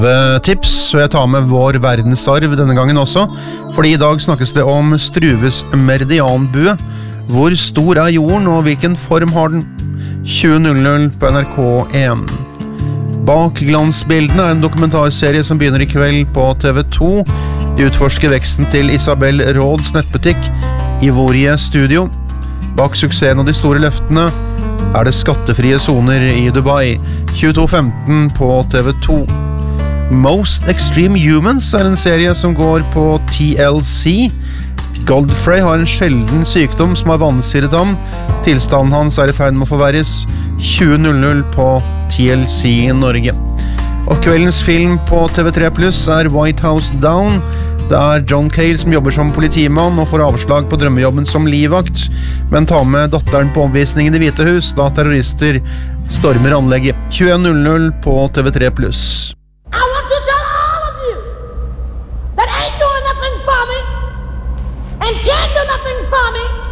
Tips, så jeg tar med vår verdensarv denne gangen også, fordi i dag snakkes det om Struves meridianbue. Hvor stor er jorden, og hvilken form har den? 20.00 på NRK1. Bak glansbildene er en dokumentarserie som begynner i kveld på TV2. De utforsker veksten til Isabel Råds nettbutikk Ivorie Studio. Bak suksessen og de store løftene er det skattefrie zoner i Dubai. 22.15 på TV2. Most Extreme Humans er en serie som går på TLC. Godfrey har en sjelden sykdom som har vansiret ham. Tilstanden hans er i ferd med å forverres. 20.00 på TLC i Norge. Og kveldens film på TV3 Plus er White House Down. Det er John Cale som jobber som politimann og får avslag på drømmejobben som livvakt, men tar med datteren på omvisningen i Hvite hus da terrorister stormer anlegget. 21.00 på TV3 Plus. That ain't doing nothing for me and can't do nothing for me